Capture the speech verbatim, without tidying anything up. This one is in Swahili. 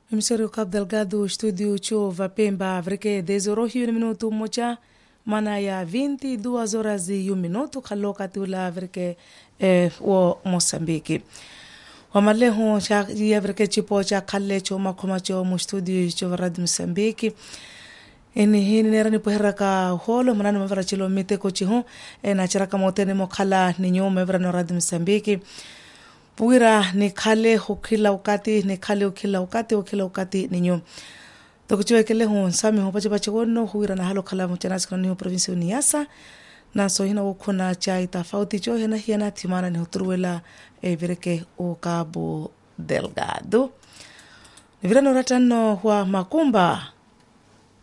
Emissário Cabo Delgado, estúdio Chuva Pemba, Vreke, dez horas e um minuto mocha, mana ya vinte e duas horas e um minuto, kaloka tula Vreke eh, o Moçambique. Wamaleho cha ya Vreke chipo cha kale cho makoma cho mo estúdio Chuva Radio Moçambique. Eni hini nera ni pohera ka holo, manani mavara chilo mite kochi hon, e na charaka motene mo kala ni nyo mevara no Radio Moçambique. Puira ni kale hukila ukati ni kale ukila ukati ukila ukati ninyo tokuchwe kele hon sami ho pache pache wono huira na halo kala mchana sikana ni province ni Niassa na so hina ukuna chai tofauti cho hina hiana timana ni hotruela e Vreke o Cabo Delgado ni vira no ratano wa makumba